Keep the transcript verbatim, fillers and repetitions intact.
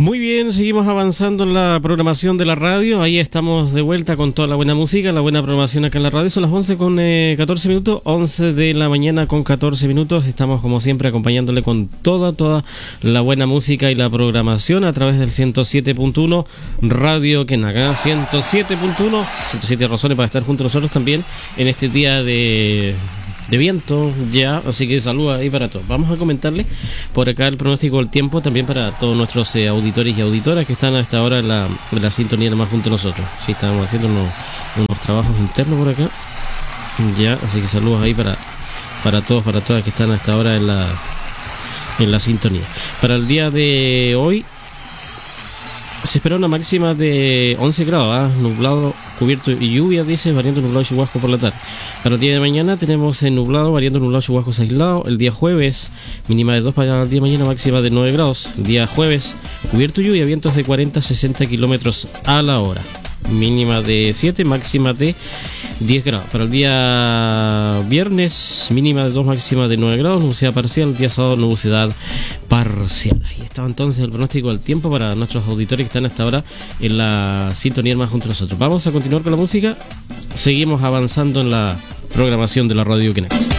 Muy bien, seguimos avanzando en la programación de la radio. Ahí estamos de vuelta con toda la buena música, la buena programación acá en la radio. Son las once con eh, catorce minutos, once de la mañana con catorce minutos. Estamos como siempre acompañándole con toda, toda la buena música y la programación a través del ciento siete punto uno Radio Quenaga. ciento siete punto uno, ciento siete razones para estar junto a nosotros también en este día de... de viento ya, así que saludos ahí para todos. Vamos a comentarle por acá el pronóstico del tiempo también para todos nuestros eh, auditores y auditoras que están a esta hora en la, en la sintonía más junto a nosotros. Sí, estamos haciendo unos, unos trabajos internos por acá ya, así que saludos ahí para, para todos, para todas que están a esta hora en la, en la sintonía. Para el día de hoy se espera una máxima de once grados, ¿eh? Nublado, cubierto y lluvia, dice, variando nublado y chubasco por la tarde. Para el día de mañana tenemos en nublado, variando nublado y chubascos aislados. El día jueves, mínima de dos para el día de mañana, máxima de nueve grados. El día jueves, cubierto y lluvia, vientos de cuarenta a sesenta kilómetros a la hora. Mínima de siete, máxima de diez grados. Para el día viernes, mínima de dos, máxima de nueve grados, nubosidad parcial. El día sábado, nubosidad parcial. Ahí estaba entonces el pronóstico del tiempo para nuestros auditores que están hasta ahora en la sintonía más junto a nosotros. Vamos a continuar con la música. Seguimos avanzando en la programación de la Radio Quenaga.